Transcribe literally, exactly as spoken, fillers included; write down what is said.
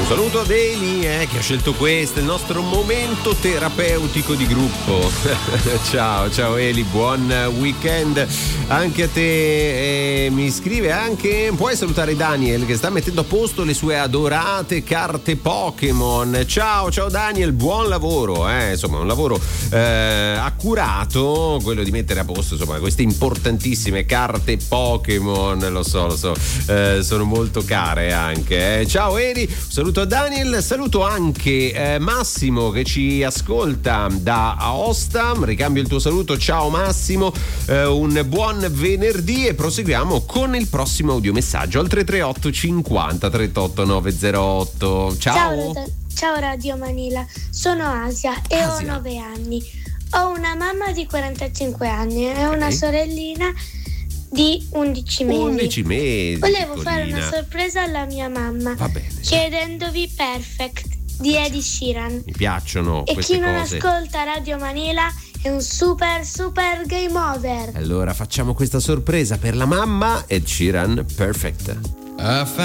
Saluto ad Eli eh, che ha scelto questo, il nostro momento terapeutico di gruppo. Ciao, ciao Eli, buon weekend anche a te. Eh, mi scrive anche, puoi salutare Daniel che sta mettendo a posto le sue adorate carte Pokémon. Ciao, ciao Daniel, buon lavoro. Eh. Insomma, un lavoro eh, accurato, quello di mettere a posto insomma queste importantissime carte Pokémon. Lo so, lo so, eh, sono molto care anche. Eh. Ciao Eli, saluto a Daniel, saluto anche eh, Massimo che ci ascolta da Aosta. Ricambio il tuo saluto, ciao Massimo, eh, un buon venerdì e proseguiamo con il prossimo audiomessaggio al tre tre otto cinquanta trentotto novecentotto. Ciao. Ciao, ciao Radio Manila, sono Asia e Asia. ho nove anni. Ho una mamma di quarantacinque anni e una sorellina di undici mesi. undici mesi. Volevo piccolina. fare una sorpresa alla mia mamma. Va bene. Chiedendovi Perfect di Ed Sheeran. Mi piacciono E queste chi non cose. ascolta Radio Manila è un super super game over. Allora facciamo questa sorpresa per la mamma. Ed Sheeran, Perfect.